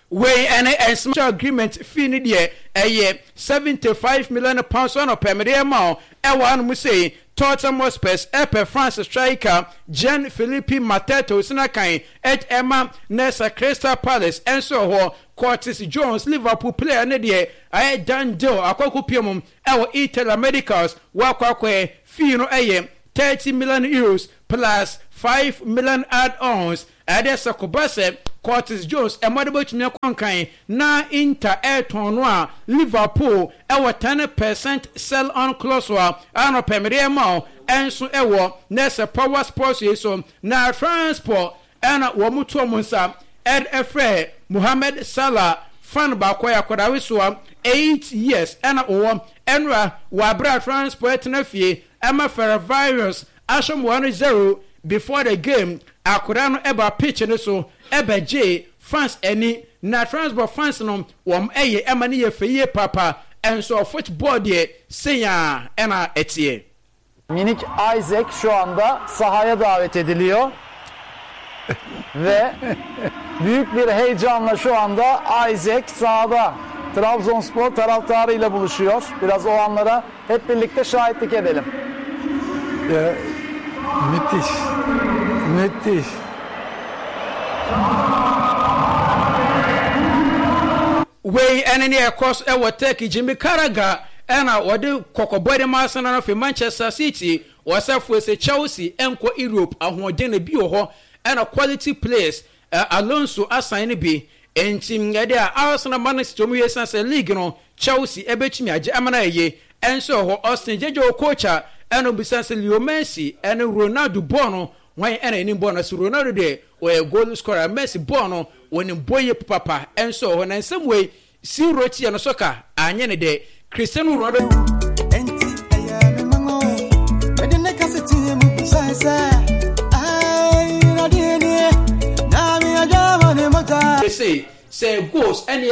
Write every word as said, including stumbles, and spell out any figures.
we any a small agreement fee ni de eye seventy-five million pounds on permit amount e wan mu say Tottenham Hotspur epe France striker Jean-Philippe Mateta sinakan et Emma Nessa Crystal Palace enso ho Curtis Jones Liverpool player ne de aye dan deal akwaku piemum e wo Itala Medicals wa kwakwe fee no eye thirty million euros plus five million add-ons Adesa Kobase Curtis Jones e modebo tumi kwankan na Inter Airton no a Liverpool e wo ten percent sell on clause wa ano pemere ma enso e wo Nessa Power Sports yeso na transport ana wo muto munsa Ed Efre Mohamed Salah fan ba kwa ya kodawe so eight years ana wo enra wa bra transport na fie ama Ferrovirus ashom one zero before the game akura no eba pitch ne so eba J fans any na transport fans no wom eye ema ne ye feye papa enso football de seya ena etie. Minik Isaac şu anda sahaya davet ediliyor ve büyük bir heyecanla şu anda Isaac sahada Trabzonspor taraftarıyla buluşuyor. Biraz o anlara hep birlikte şahitlik edelim. Ya, müthiş. Müthiş. We enene across e woteki Jimmy Carragher ena wode kokobode masana no fe Manchester City wasafu se Chelsea enko Europe ahoden na bi ho ena quality players uh, Alonso assign bi entim ngade a Arsenal Man City mu yesanse league no Chelsea ebetumi age amana ye enso ho Austin Jejo coacha eno bisanse Leo Messi eno Ronaldo Bono wan ena ni Bono so Ronaldo de o goal scorer Messi Bono woni boye papa enso ho na nsem we si roti no soka anye ne de Cristiano Ronaldo enti ayame mango medene kaseti mu sai ai na de ne na mi ajama ne mota say say goals any